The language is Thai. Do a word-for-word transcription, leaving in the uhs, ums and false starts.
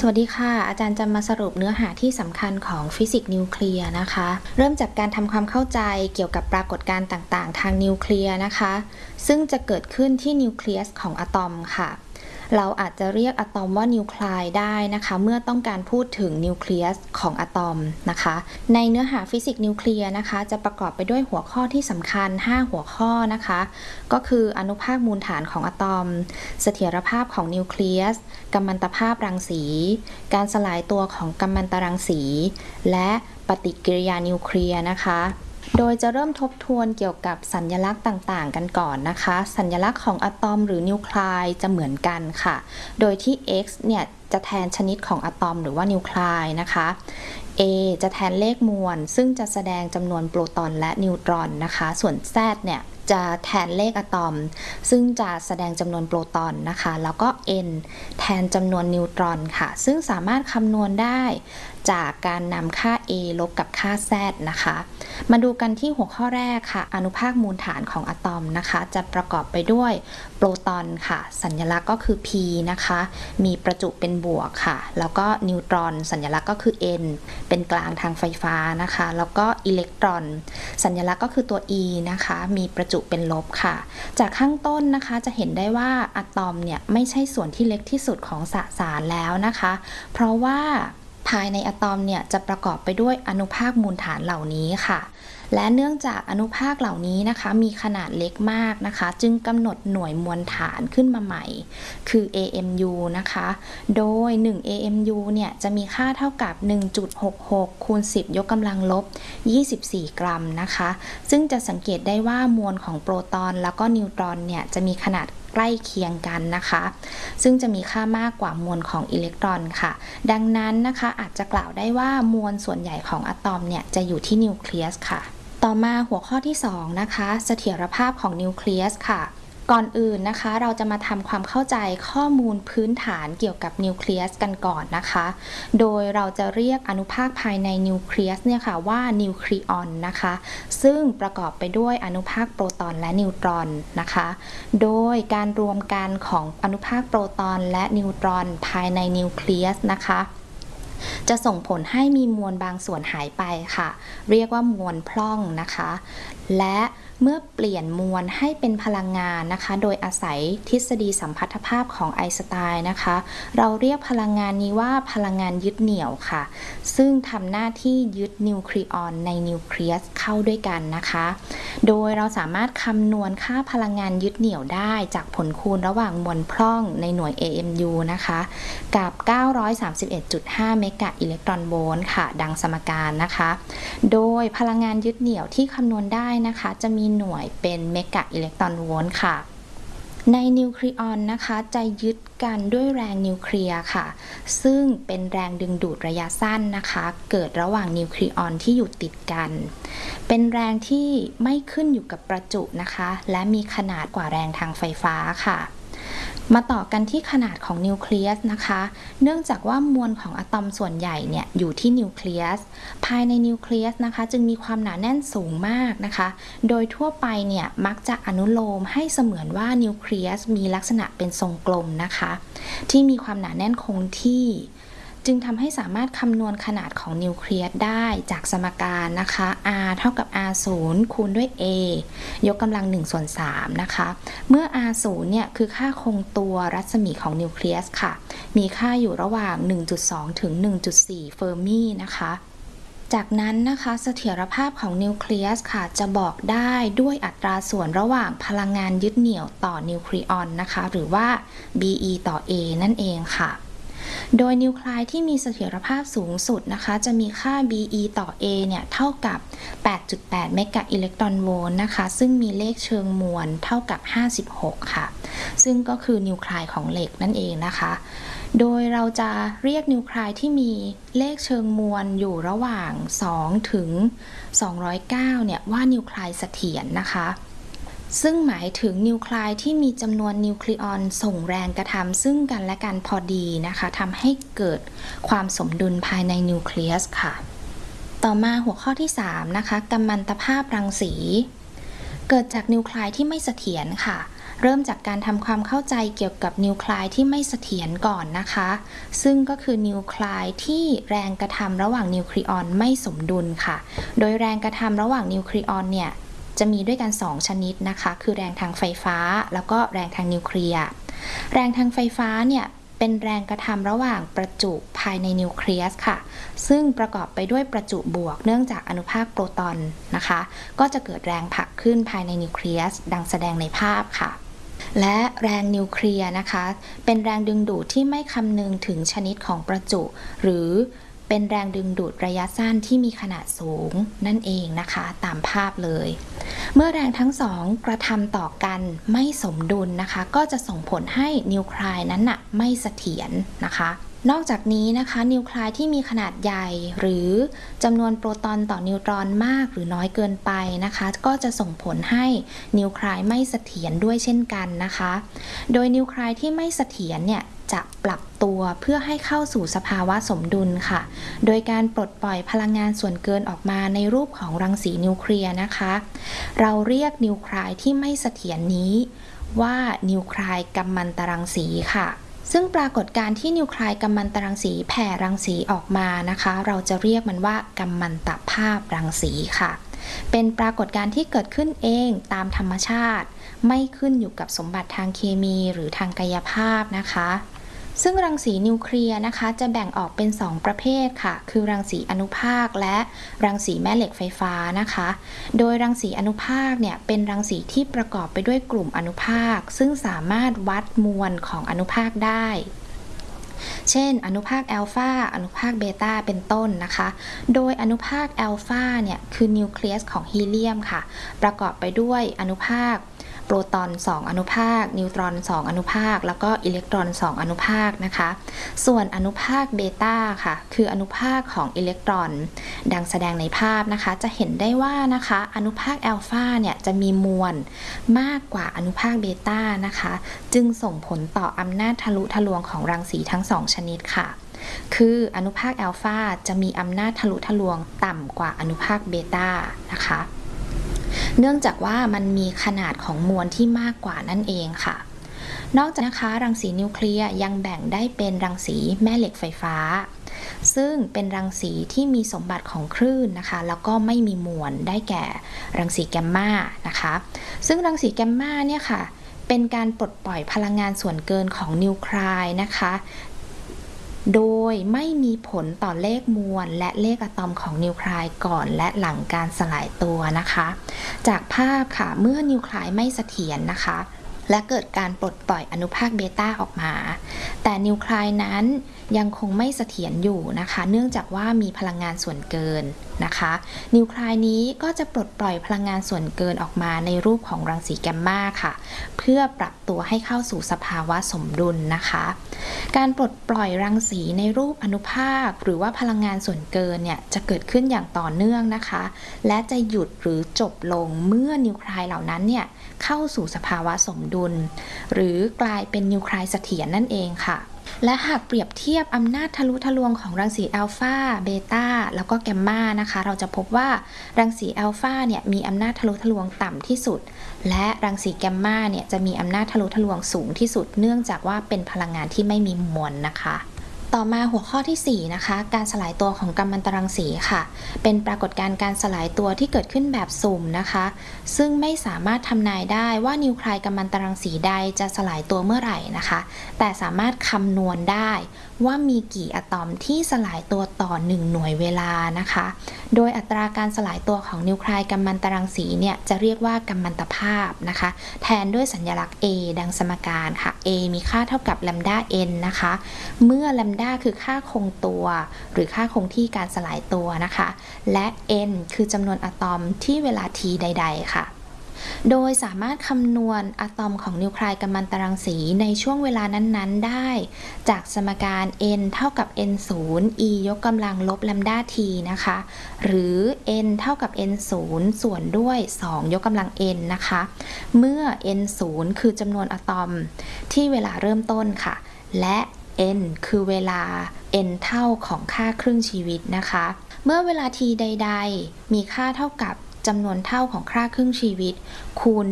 สวัสดีค่ะอาจารย์จะมาสรุปเนื้อหาที่สำคัญของฟิสิกส์นิวเคลียร์นะคะเริ่มจากการทำความเข้าใจเกี่ยวกับปรากฏการณ์ต่างๆทางนิวเคลียร์นะคะซึ่งจะเกิดขึ้นที่นิวเคลียสของอะตอมค่ะเราอาจจะเรียกอะตอมว่านิวคลายได้นะคะเมื่อต้องการพูดถึงนิวเคลียสของอะตอมนะคะในเนื้อหาฟิสิกส์นิวเคลียร์นะคะจะประกอบไปด้วยหัวข้อที่สำคัญห้าหัวข้อนะคะก็คืออนุภาคมูลฐานของอะตอมเสถียรภาพของนิวเคลียสกัมมันตภาพรังสีการสลายตัวของกัมมันตรังสีและปฏิกิริยานิวเคลียร์นะคะโดยจะเริ่มทบทวนเกี่ยวกับสัญลักษณ์ต่างๆกันก่อนนะคะสัญลักษณ์ของอะตอมหรือนิวคลายจะเหมือนกันค่ะโดยที่ x เนี่ยจะแทนชนิดของอะตอมหรือว่านิวคลายนะคะ a จะแทนเลขมวลซึ่งจะแสดงจำนวนโปรตอนและนิวตรอนนะคะส่วน z เนี่ยจะแทนเลขอะตอมซึ่งจะแสดงจำนวนโปรตอนนะคะแล้วก็ n แทนจำนวนนิวตรอนค่ะซึ่งสามารถคำนวณได้จากการนำค่า a ลบกับค่า z นะคะมาดูกันที่หัวข้อแรกค่ะอนุภาคมูลฐานของอะตอมนะคะจะประกอบไปด้วยโปรตอนค่ะสัญลักษณ์ก็คือ p นะคะมีประจุเป็นบวกค่ะแล้วก็นิวตรอนสัญลักษณ์ก็คือ n เป็นกลางทางไฟฟ้านะคะแล้วก็อิเล็กตรอนสัญลักษณ์ก็คือตัว e นะคะมีประจุเป็นลบค่ะจากข้างต้นนะคะจะเห็นได้ว่าอะตอมเนี่ยไม่ใช่ส่วนที่เล็กที่สุดของสสารแล้วนะคะเพราะว่าภายในอะตอมเนี่ยจะประกอบไปด้วยอนุภาคมูลฐานเหล่านี้ค่ะและเนื่องจากอนุภาคเหล่านี้นะคะมีขนาดเล็กมากนะคะจึงกำหนดหน่วยมวลฐานขึ้นมาใหม่คือ เอ เอ็ม ยู นะคะโดยหนึ่ง เอ เอ็ม ยู เนี่ยจะมีค่าเท่ากับ หนึ่งจุดหกหก คูณ สิบ ยกกำลังลบ ยี่สิบสี่ กรัมนะคะซึ่งจะสังเกตได้ว่ามวลของโปรตอนแล้วก็นิวตรอนเนี่ยจะมีขนาดใกล้เคียงกันนะคะซึ่งจะมีค่ามากกว่ามวลของอิเล็กตรอนค่ะดังนั้นนะคะอาจจะกล่าวได้ว่ามวลส่วนใหญ่ของอะตอมเนี่ยจะอยู่ที่นิวเคลียสค่ะต่อมาหัวข้อที่สองนะคะเสถียรภาพของนิวเคลียสค่ะก่อนอื่นนะคะเราจะมาทำความเข้าใจข้อมูลพื้นฐานเกี่ยวกับนิวเคลียสกันก่อนนะคะโดยเราจะเรียกอนุภาคภายในนิวเคลียสเนี่ยค่ะว่านิวคลีออนนะคะซึ่งประกอบไปด้วยอนุภาคโปรตอนและนิวตรอนนะคะโดยการรวมกันของอนุภาคโปรตอนและนิวตรอนภายในนิวเคลียสนะคะจะส่งผลให้มีมวลบางส่วนหายไปค่ะเรียกว่ามวลพร่องนะคะและเมื่อเปลี่ยนมวลให้เป็นพลังงานนะคะโดยอาศัยทฤษฎีสัมพัทธภาพของไอน์สไตน์นะคะเราเรียกพลังงานนี้ว่าพลังงานยึดเหนี่ยวค่ะซึ่งทำหน้าที่ยึดนิวเคลีออนในนิวเคลียสเข้าด้วยกันนะคะโดยเราสามารถคำนวณค่าพลังงานยึดเหนี่ยวได้จากผลคูณระหว่างมวลพร่องในหน่วย เอ เอ็ม ยู นะคะกับ เก้าร้อยสามสิบเอ็ดจุดห้า เมกะอิเล็กตรอนโวลต์ค่ะดังสมการนะคะโดยพลังงานยึดเหนี่ยวที่คำนวณได้นะคะจะมีหน่วยเป็นเมกะอิเล็กตรอนโวลต์ค่ะในนิวเคลียอนนะคะจะยึดกันด้วยแรงนิวเคลียร์ค่ะซึ่งเป็นแรงดึงดูดระยะสั้นนะคะเกิดระหว่างนิวเคลียอนที่อยู่ติดกันเป็นแรงที่ไม่ขึ้นอยู่กับประจุนะคะและมีขนาดกว่าแรงทางไฟฟ้าค่ะมาต่อกันที่ขนาดของนิวเคลียสนะคะเนื่องจากว่ามวลของอะตอมส่วนใหญ่เนี่ยอยู่ที่นิวเคลียสภายในนิวเคลียสนะคะจึงมีความหนาแน่นสูงมากนะคะโดยทั่วไปเนี่ยมักจะอนุโลมให้เสมือนว่านิวเคลียสมีลักษณะเป็นทรงกลมนะคะที่มีความหนาแน่นคงที่จึงทำให้สามารถคำนวณขนาดของนิวเคลียสได้จากสมการนะคะ r เท่ากับ r ศูนย์คูณด้วย a ยกกำลังหนึ่งส่วนสามนะคะเมื่อ r ศูนย์เนี่ยคือค่าคงตัวรัศมีของนิวเคลียสค่ะมีค่าอยู่ระหว่าง หนึ่งจุดสอง ถึง หนึ่งจุดสี่ เฟอร์มีนะคะจากนั้นนะคะเสถียรภาพของนิวเคลียสค่ะจะบอกได้ด้วยอัตราส่วนระหว่างพลังงานยึดเหนี่ยวต่อนิวเคลียอนนะคะหรือว่า บี อี ต่อ A นั่นเองค่ะโดยนิวเคลียที่มีเสถียรภาพสูงสุดนะคะจะมีค่า บี อี ต่อ A เนี่ยเท่ากับ แปดจุดแปด เมกะอิเล็กตรอนโวลต์นะคะซึ่งมีเลขเชิงมวลเท่ากับห้าสิบหกค่ะซึ่งก็คือนิวเคลียของเหล็กนั่นเองนะคะโดยเราจะเรียกนิวเคลียที่มีเลขเชิงมวลอยู่ระหว่างสองถึงสองร้อยเก้าเนี่ยว่านิวเคลียเสถียรนะคะซึ่งหมายถึงนิวเคลียที่มีจำนวนนิวเคลียอนส่งแรงกระทำซึ่งกันและกันพอดีนะคะทำให้เกิดความสมดุลภายในนิวเคลียสค่ะต่อมาหัวข้อที่สามนะคะกัมมันตภาพรังสีเกิดจากนิวเคลียที่ไม่เสถียรค่ะเริ่มจากการทำความเข้าใจเกี่ยวกับนิวเคลียที่ไม่เสถียรก่อนนะคะซึ่งก็คือนิวเคลียที่แรงกระทำระหว่างนิวเคลียอนไม่สมดุลค่ะโดยแรงกระทำระหว่างนิวเคลียอนเนี่ยจะมีด้วยกันสองชนิดนะคะคือแรงทางไฟฟ้าแล้วก็แรงทางนิวเคลียร์แรงทางไฟฟ้าเนี่ยเป็นแรงกระทำระหว่างประจุภายในนิวเคลียสค่ะซึ่งประกอบไปด้วยประจุบวกเนื่องจากอนุภาคโปรตอนนะคะก็จะเกิดแรงผลักขึ้นภายในนิวเคลียสดังแสดงในภาพค่ะและแรงนิวเคลียร์นะคะเป็นแรงดึงดูดที่ไม่คำนึงถึงชนิดของประจุหรือเป็นแรงดึงดูดระยะสั้นที่มีขนาดสูงนั่นเองนะคะตามภาพเลยเมื่อแรงทั้งสองกระทำต่อกันไม่สมดุลนะคะก็จะส่งผลให้นิวเคลียร์นั้นน่ะไม่เสถียรนะคะนอกจากนี้นะคะนิวเคลียร์ที่มีขนาดใหญ่หรือจำนวนโปรตอนต่อนิวตรอนมากหรือน้อยเกินไปนะคะก็จะส่งผลให้นิวเคลียร์ไม่เสถียรด้วยเช่นกันนะคะโดยนิวเคลียร์ที่ไม่เสถียรเนี่ยจะปรับตัวเพื่อให้เข้าสู่สภาวะสมดุลค่ะโดยการปลดปล่อยพลังงานส่วนเกินออกมาในรูปของรังสีนิวเคลียร์นะคะเราเรียกนิวเคลียร์ที่ไม่เสถียรนี้ว่านิวเคลียร์กัมมันตรังสีค่ะซึ่งปรากฏการณ์ที่นิวเคลียร์กัมมันตรังสีแผ่รังสีออกมานะคะเราจะเรียกมันว่ากัมมันตภาพรังสีค่ะเป็นปรากฏการณ์ที่เกิดขึ้นเองตามธรรมชาติไม่ขึ้นอยู่กับสมบัติทางเคมีหรือทางกายภาพนะคะซึ่งรังสีนิวเคลียร์นะคะจะแบ่งออกเป็นสองประเภทค่ะคือรังสีอนุภาคและรังสีแม่เหล็กไฟฟ้านะคะโดยรังสีอนุภาคเนี่ยเป็นรังสีที่ประกอบไปด้วยกลุ่มอนุภาคซึ่งสามารถวัดมวลของอนุภาคได้เช่นอนุภาคแอลฟาอนุภาคเบต้าเป็นต้นนะคะโดยอนุภาคแอลฟาเนี่ยคือนิวเคลียสของฮีเลียมค่ะประกอบไปด้วยอนุภาคโปรตอนสองอนุภาคนิวตรอนสองอนุภาคแล้วก็อิเล็กตรอนสองอนุภาคนะคะส่วนอนุภาคเบต้าค่ะคืออนุภาคของอิเล็กตรอนดังแสดงในภาพนะคะจะเห็นได้ว่านะคะอนุภาคแอลฟาเนี่ยจะมีมวลมากกว่าอนุภาคเบต้านะคะจึงส่งผลต่ออำนาจทะลุทะลวงของรังสีทั้งสองชนิดค่ะคืออนุภาคแอลฟาจะมีอำนาจทะลุทะลวงต่ำกว่าอนุภาคเบต้านะคะเนื่องจากว่ามันมีขนาดของมวลที่มากกว่านั่นเองค่ะนอกจากนะคะรังสีนิวเคลียร์ยังแบ่งได้เป็นรังสีแม่เหล็กไฟฟ้าซึ่งเป็นรังสีที่มีสมบัติของคลื่นนะคะแล้วก็ไม่มีมวลได้แก่รังสีแกมมานะคะซึ่งรังสีแกมมาเนี่ยค่ะเป็นการปลดปล่อยพลังงานส่วนเกินของนิวเคลียร์นะคะโดยไม่มีผลต่อเลขมวลและเลขอะตอมของนิวเคลียร์ก่อนและหลังการสลายตัวนะคะจากภาพค่ะเมื่อนิวเคลียร์ไม่เสถียรนะคะและเกิดการปลดปล่อยอนุภาคเบต้าออกมาแต่นิวเคลียร์นั้นยังคงไม่เสถียรอยู่นะคะเนื่องจากว่ามีพลังงานส่วนเกินนะคะนิวเคลียร์นี้ก็จะปลดปล่อยพลังงานส่วนเกินออกมาในรูปของรังสีแกมมาค่ะเพื่อปรับตัวให้เข้าสู่สภาวะสมดุลนะคะการปลดปล่อยรังสีในรูปอนุภาคหรือว่าพลังงานส่วนเกินเนี่ยจะเกิดขึ้นอย่างต่อเนื่องนะคะและจะหยุดหรือจบลงเมื่อนิวเคลียร์เหล่านั้นเนี่ยเข้าสู่สภาวะสมดุลหรือกลายเป็นนิวเคลียร์เสถียรนั่นเองค่ะและหากเปรียบเทียบอำนาจทะลุทะลวงของรังสีอัลฟาเบต้าแล้วก็แกมมานะคะเราจะพบว่ารังสีอัลฟาเนี่ยมีอำนาจทะลุทะลวงต่ำที่สุดและรังสีแกมมาเนี่ยจะมีอำนาจทะลุทะลวงสูงที่สุดเนื่องจากว่าเป็นพลังงานที่ไม่มีมวลนะคะต่อมาหัวข้อที่สี่นะคะการสลายตัวของกัมมันตรังสีค่ะเป็นปรากฏการณ์การสลายตัวที่เกิดขึ้นแบบสุ่มนะคะซึ่งไม่สามารถทำนายได้ว่านิวเคลียร์กัมมันตรังสีใดจะสลายตัวเมื่อไหร่นะคะแต่สามารถคำนวณได้ว่ามีกี่อะตอมที่สลายตัวต่อหนึ่งหน่วยเวลานะคะโดยอัตราการสลายตัวของนิวเคลียร์กัมมันตรังสีเนี่ยจะเรียกว่ากัมมันตภาพนะคะแทนด้วยสัญลักษณ์ A ดังสมการค่ะ A มีค่าเท่ากับแลมด้า n นะคะเมื่อแลมด้าคือค่าคงตัวหรือค่าคงที่การสลายตัวนะคะและ n คือจำนวนอะตอมที่เวลา t ใดๆค่ะโดยสามารถคำนวณอะตอมของนิวเคลียร์กัมมันตรังสีในช่วงเวลานั้นๆได้จากสมการ n เท่ากับ n ศูนย์ e ยกกำลังลบแลมด้า t นะคะหรือ n เท่ากับ n ศูนย์ส่วนด้วยสองยกกำลัง n นะคะเมื่อ n ศูนย์คือจำนวนอะตอมที่เวลาเริ่มต้นค่ะและ n คือเวลา n เท่าของค่าครึ่งชีวิตนะคะเมื่อเวลา t ใดๆมีค่าเท่ากับจำนวนเท่าของค่าครึ่งชีวิตคูณ